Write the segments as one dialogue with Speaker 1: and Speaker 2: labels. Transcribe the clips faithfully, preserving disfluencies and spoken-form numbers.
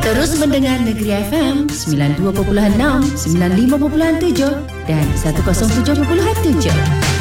Speaker 1: Terus mendengar Negeri F M sembilan puluh dua perpuluhan enam, sembilan puluh lima perpuluhan tujuh dan seratus tujuh perpuluhan tujuh.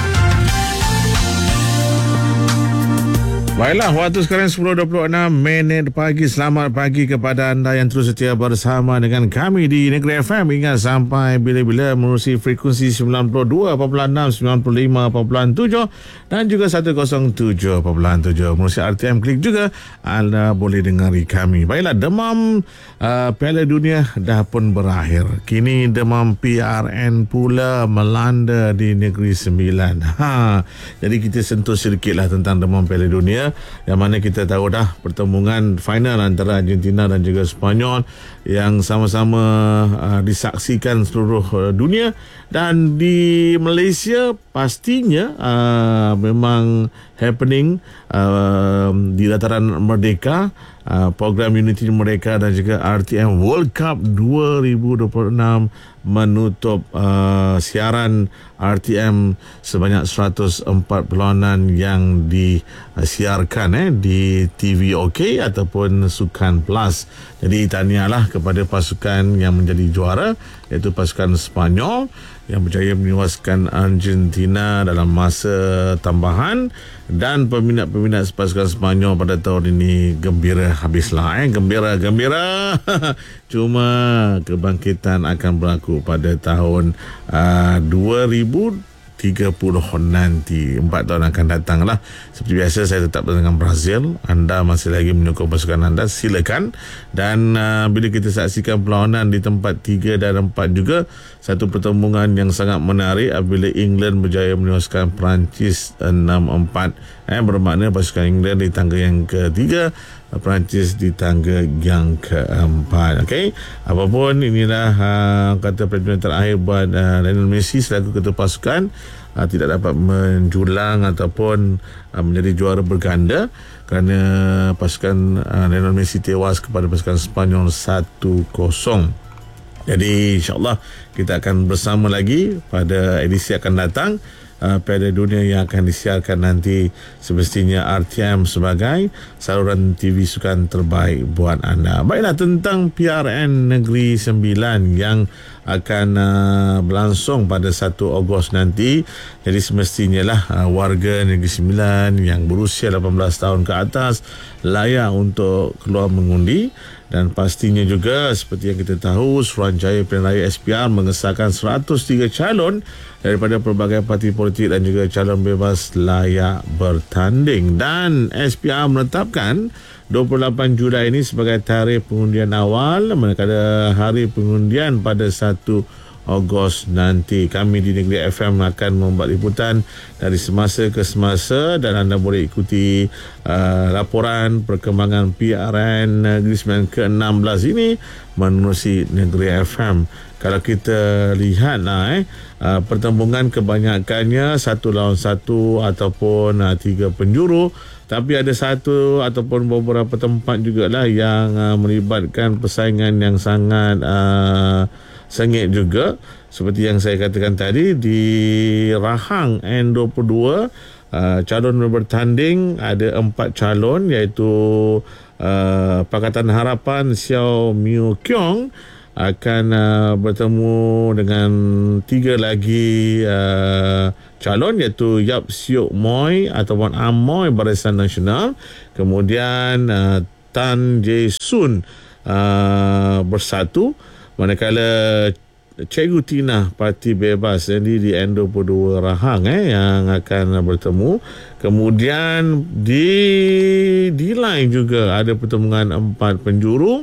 Speaker 2: Baiklah, waktu sekarang sepuluh dua puluh enam minit pagi. Selamat pagi kepada anda yang terus setia bersama dengan kami di Negeri F M. Ingat sampai bila-bila menerusi frekuensi sembilan puluh dua perpuluhan enam, sembilan puluh lima perpuluhan tujuh dan juga seratus tujuh perpuluhan tujuh. Menerusi R T M Klik juga anda boleh dengari kami. Baiklah, demam uh, Piala Dunia dah pun berakhir. Kini demam P R N pula melanda di Negeri Sembilan. Ha, jadi kita sentuh sedikitlah tentang demam Piala Dunia, yang mana kita tahu dah pertembungan final antara Argentina dan juga Sepanyol yang sama-sama uh, disaksikan seluruh uh, dunia. Dan di Malaysia pastinya uh, memang happening uh, di dataran Merdeka, uh, program Unity Merdeka dan juga R T M World Cup dua ribu dua puluh enam menutup uh, siaran R T M sebanyak seratus empat perlawanan yang disiarkan eh, di T V OK ataupun Sukan Plus. Jadi tahniahlah kepada pasukan yang menjadi juara, iaitu pasukan Sepanyol yang berjaya menewaskan Argentina dalam masa tambahan. Dan peminat-peminat pasukan Sepanyol pada tahun ini gembira habislah eh. Gembira, gembira. Cuma kebangkitan akan berlaku pada tahun uh, dua ribu tiga puluh nanti, empat tahun akan datang lah. Seperti biasa, saya tetap dengan Brazil. Anda masih lagi menyokong pasukan anda, silakan. Dan uh, bila kita saksikan perlawanan di tempat tiga dan empat juga, satu pertembungan yang sangat menarik apabila England berjaya menewaskan Perancis enam empat. Eh, bermakna pasukan England di tangga yang ketiga, Perancis di tangga yang keempat. Okey, apapun inilah uh, kata perjuangan terakhir buat uh, Lionel Messi selaku ketua pasukan, uh, tidak dapat menjulang ataupun uh, menjadi juara berganda kerana pasukan uh, Lionel Messi tewas kepada pasukan Sepanyol satu kosong. Jadi insya-Allah kita akan bersama lagi pada edisi akan datang. Uh, Piala Dunia yang akan disiarkan nanti semestinya R T M sebagai saluran T V sukan terbaik buat anda. Baiklah, tentang P R N Negeri Sembilan yang akan uh, berlangsung pada satu Ogos nanti. Jadi semestinya lah uh, warga Negeri Sembilan yang berusia lapan belas tahun ke atas layak untuk keluar mengundi. Dan pastinya juga seperti yang kita tahu, Suruhanjaya Pilihan Raya S P R mengesahkan seratus tiga calon daripada pelbagai parti politik dan juga calon bebas layak bertanding. Dan S P R menetapkan dua puluh lapan Julai ini sebagai tarikh pengundian awal, manakala hari pengundian pada satu Ogos nanti. Kami di Negeri F M akan membuat liputan dari semasa ke semasa dan anda boleh ikuti uh, laporan perkembangan P R N Negeri Sembilan ke enam belas ini menerusi Negeri F M. Kalau kita lihat lah, eh, uh, pertembungan kebanyakannya satu lawan satu ataupun uh, tiga penjuru. Tapi ada satu ataupun beberapa tempat jugalah yang uh, melibatkan persaingan yang sangat uh, sengit juga. Seperti yang saya katakan tadi, di Rahang N dua puluh dua uh, calon bertanding ada empat calon, iaitu uh, Pakatan Harapan Xiao Miu Kiong akan uh, bertemu dengan tiga lagi uh, calon, iaitu Yap Siok Moy ataupun Amoy Barisan Nasional. Kemudian uh, Tan Jae Sun uh, Bersatu, manakala Cikgu Tina Parti Bebas ini di N dua puluh dua Rahang eh, yang akan bertemu. Kemudian di di lain juga ada pertemuan empat penjuru,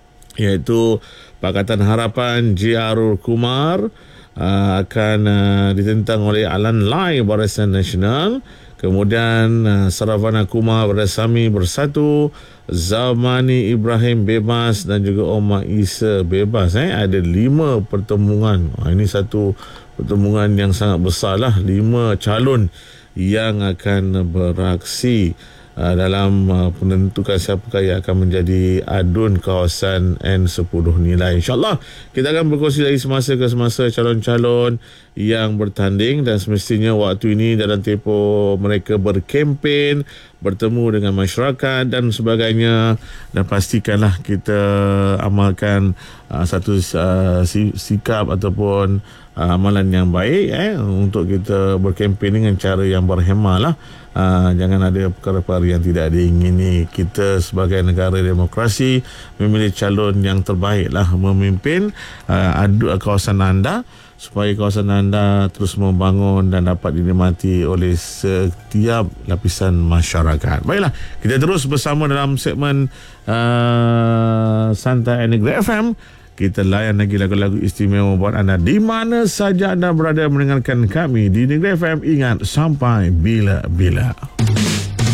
Speaker 2: iaitu Pakatan Harapan J. Arul Kumar uh, akan uh, ditentang oleh Alan Lai Barisan Nasional. Kemudian uh, Saravana Kumar Bersami Bersatu, Zamani Ibrahim Bebas dan juga Omar Isa Bebas. Eh. Ada lima pertemuan. Ha, ini satu pertemuan yang sangat besar lah. Lima calon yang akan beraksi uh, dalam uh, penentukan siapakah yang akan menjadi adun kawasan N sepuluh nilai. InsyaAllah kita akan berkongsi lagi semasa ke semasa calon-calon yang bertanding, dan semestinya waktu ini dalam tempoh mereka berkempen, bertemu dengan masyarakat dan sebagainya, dan pastikanlah kita amalkan uh, satu uh, sikap ataupun uh, amalan yang baik eh, untuk kita berkempen dengan cara yang berhemah lah. Uh, jangan ada perkara-perkara yang tidak diingini. Kita sebagai negara demokrasi memilih calon yang terbaik lah memimpin uh, adu kawasan anda, supaya kawasan anda terus membangun dan dapat dinikmati oleh setiap lapisan masyarakat. Baiklah, kita terus bersama dalam segmen uh, Santai Negeri F M. Kita layan lagi lagu-lagu istimewa buat anda di mana saja anda berada mendengarkan kami di Negeri F M. Ingat, sampai bila-bila.